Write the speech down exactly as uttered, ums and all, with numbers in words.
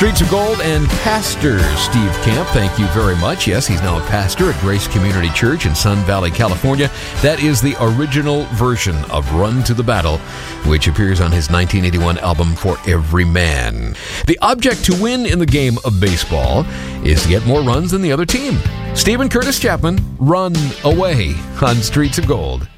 Streets of Gold and Pastor Steve Camp, thank you very much. Yes, he's now a pastor at Grace Community Church in Sun Valley, California. That is the original version of Run to the Battle, which appears on his nineteen eighty-one album For Every Man. The object to win in the game of baseball is to get more runs than the other team. Stephen Curtis Chapman, Run Away on Streets of Gold.